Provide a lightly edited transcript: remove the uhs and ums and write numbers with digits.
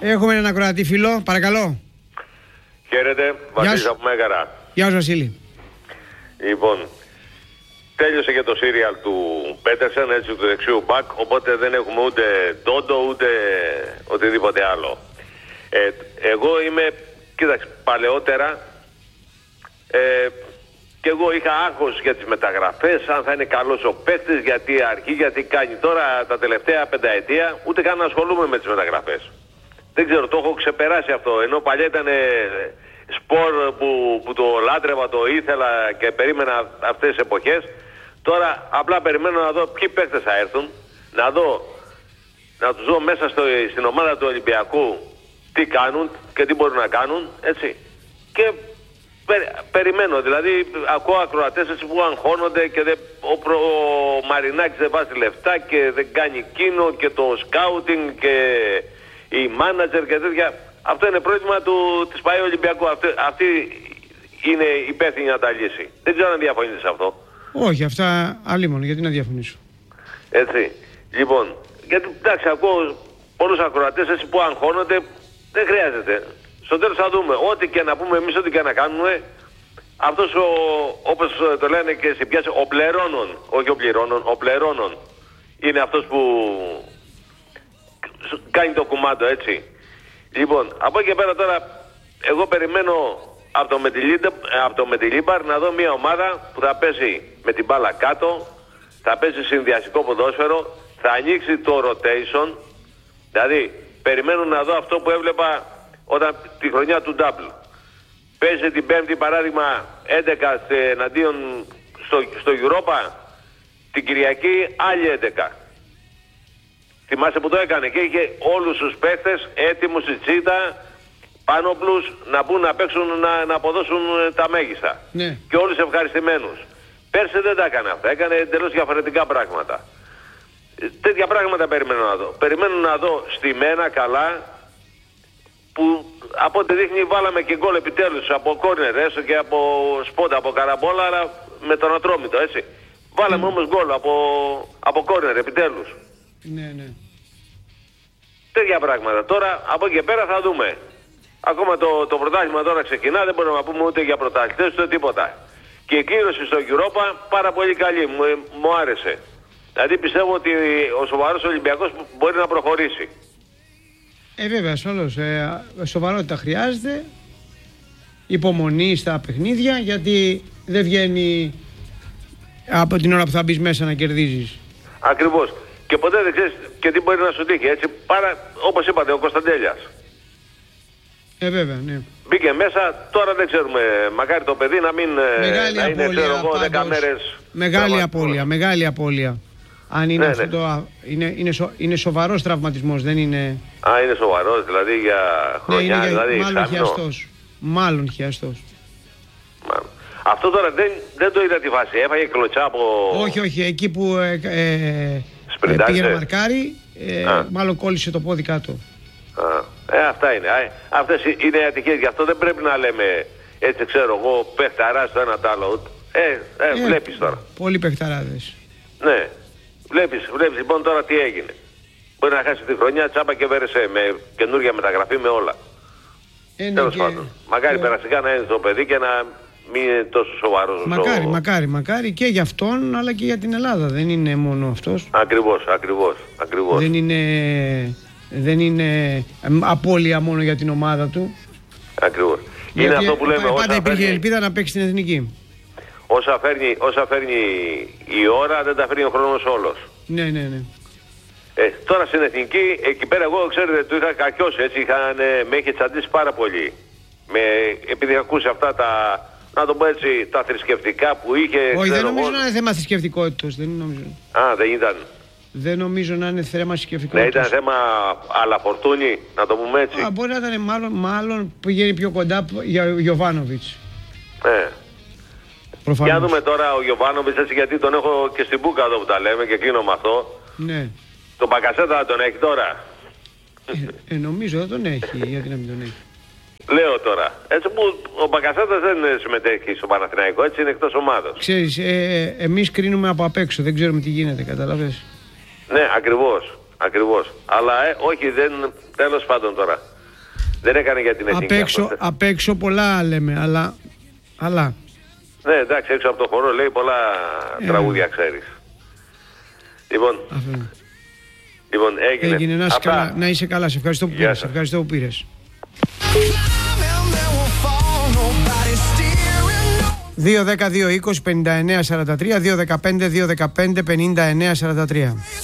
Έχουμε έναν ακροατή φίλο, παρακαλώ. Χαίρετε, Βασίλης από Μέγαρα. Γεια σου, Βασίλη. Λοιπόν, τέλειωσε και το σύριαλ του Πέτερσεν, έτσι, του δεξιού μπακ, οπότε δεν έχουμε ούτε Ντόντο ούτε οτιδήποτε άλλο. Εγώ είμαι, κοίταξε, παλαιότερα και εγώ είχα άγχος για τις μεταγραφές, αν θα είναι καλός ο παίκτης, γιατί αρχή, γιατί κάνει. Τώρα τα τελευταία πενταετία ούτε καν ασχολούμαι με τις μεταγραφές. Δεν ξέρω, το έχω ξεπεράσει αυτό, ενώ παλιά ήταν σπορ που το λάτρευα, το ήθελα και περίμενα αυτές τις εποχές. Τώρα απλά περιμένω να δω ποιοι παίκτες θα έρθουν, να τους δω μέσα στην ομάδα του Ολυμπιακού τι κάνουν και τι μπορούν να κάνουν, έτσι. Και περιμένω, δηλαδή ακούω ακροατές που αγχώνονται και ο Μαρινάκης δεν βάζει λεφτά και δεν κάνει εκείνο και το σκάουτινγκ και οι μάνατζερ και τέτοια. Αυτό είναι πρόβλημα της ΠΑΕ Ολυμπιακού. Αυτή είναι υπεύθυνη να τα λύσει. Δεν ξέρω αν διαφωνείτε σε αυτό. Όχι, αυτά αλίμονο, γιατί να διαφωνήσω. Έτσι. Λοιπόν, γιατί εντάξει, ακούω πολλούς ακροατές έτσι που αγχώνονται, δεν χρειάζεται. Στο τέλος θα δούμε. Ό,τι και να πούμε εμείς, ό,τι και να κάνουμε, αυτός όπως το λένε και στην πιάση, ο πληρώνων, όχι ο πληρώνων, ο πληρώνων είναι αυτός που κάνει το κουμάντο, έτσι. Λοιπόν, από εκεί και πέρα τώρα, εγώ περιμένω από το Μετιλίμπαρ να δω μια ομάδα που θα πέσει με την μπάλα κάτω, θα πέσει συνδυαστικό ποδόσφαιρο, θα ανοίξει το rotation, δηλαδή περιμένω να δω αυτό που έβλεπα όταν τη χρονιά του Double. Παίζει την Πέμπτη παράδειγμα 11 εναντίον στο Europa, την Κυριακή άλλη 11. Θυμάσαι που το έκανε και είχε όλους τους παίχτες έτοιμους στη τσίτα, Πάνοπλους να μπουν να παίξουν, να αποδώσουν τα μέγιστα. Ναι. Και όλους ευχαριστημένους. Πέρσι δεν τα έκανε αυτά, έκανε εντελώς διαφορετικά πράγματα. Τέτοια πράγματα περιμένω να δω. Περιμένω να δω στημένα καλά, που από ό,τι δείχνει βάλαμε και γκολ επιτέλους από κόρνερ, έστω και από σπότα, από καραμπόλα, αλλά με τον Ατρόμητο, έτσι. Βάλαμε όμως γκολ από κόρνερ επιτέλους. Ναι, ναι. Τέτοια πράγματα. Τώρα από εκεί και πέρα θα δούμε. Ακόμα το πρωτάθλημα τώρα ξεκινά, δεν μπορούμε να πούμε ούτε για πρωταθλητές ούτε τίποτα. Και η κλήρωση στο Europa πάρα πολύ καλή, μου άρεσε. Δηλαδή πιστεύω ότι ο σοβαρός Ολυμπιακός μπορεί να προχωρήσει. Βέβαια, ασφαλώς. Σοβαρότητα χρειάζεται. Υπομονή στα παιχνίδια, γιατί δεν βγαίνει από την ώρα που θα μπεις μέσα να κερδίζεις. Ακριβώς. Και ποτέ δεν ξέρεις και τι μπορεί να σου τύχει, έτσι. Όπως είπατε, ο Κωνσταντέλιας. Βέβαια, ναι. Μπήκε μέσα, τώρα δεν ξέρουμε. Μακάρι το παιδί να μην μεγάλη είναι, ξέρω εγώ, 10 μέρες. Μεγάλη απώλεια. Αν είναι αυτό είναι σοβαρός τραυματισμός, δεν είναι... Α, είναι σοβαρός, δηλαδή για χρονιά, δηλαδή μάλλον χιαστός. Αυτό τώρα δεν το είδα τη φάση, έφαγε κλωτσά από... Όχι, εκεί που πήγε να μαρκάρει, μάλλον κόλλησε το πόδι κάτω. Αυτά είναι. Αυτές είναι οι ατυχίες, γι' αυτό δεν πρέπει να λέμε, έτσι ξέρω εγώ, παιχταράς το ένα τ' άλλο. Βλέπεις τώρα. Πολλοί παιχταράδες. Ναι. Βλέπεις λοιπόν τώρα τι έγινε. Μπορεί να χάσει τη χρονιά τσάμπα και βέρεσε με καινούργια μεταγραφή, με όλα. Τέλος πάντων. Μακάρι περαστικά να είναι το παιδί και να μην είναι τόσο σοβαρός. Μακάρι και για αυτόν αλλά και για την Ελλάδα. Δεν είναι μόνο αυτός. Ακριβώς. Δεν είναι απώλεια μόνο για την ομάδα του. Ακριβώς. Είναι αυτό που λέμε. Πάντα υπήρχε ελπίδα να παίξει στην εθνική. Όσα φέρνει η ώρα δεν τα φέρνει ο χρόνος όλος. Ναι. Τώρα στην εθνική, εκεί πέρα εγώ ξέρετε του είχα κακιώσει, έτσι, με είχε τσαντήσει πάρα πολύ. Επειδή ακούσει αυτά να το πω έτσι, τα θρησκευτικά που είχε... Όχι, δεν νομίζω να είναι θέμα θρησκευτικότητας, δεν νομίζω. Δεν ήταν. Δεν νομίζω να είναι θέμα θρησκευτικότητας. Ναι, ήταν θέμα αλαφορτούνι, να το πούμε έτσι. Μπορεί να ήταν μάλλον πηγαίνει πιο κοντά για Γιοβάνοβιτς. Για να δούμε τώρα ο Γιοβάνοβιτς, έτσι, γιατί τον έχω και στην μπούκα εδώ που τα λέμε και κλείνω με αυτό. Ναι. Τον Μπακασέτα τον έχει τώρα. Νομίζω δεν τον έχει, γιατί να μην τον έχει. Λέω τώρα. Έτσι που ο Μπακασέτας δεν συμμετέχει στο Παναθηναϊκό, έτσι, είναι εκτός ομάδας. Ξέρεις, εμείς κρίνουμε από απ' έξω, δεν ξέρουμε τι γίνεται, καταλαβες. Ναι, ακριβώς. Αλλά όχι, τέλος πάντων τώρα. Δεν έκανε για την εθνική. Απ' έξω πολλά λέμε, αλλά... Ναι, εντάξει, έξω από το χώρο λέει πολλά τραγούδια ξέρεις. Λοιπόν, έγινε. Να είσαι καλά, σε ευχαριστώ που πήρες. Ευχαριστώ που πήρες. 2-10-2-20-59-43, 2-15-2-15-59-43.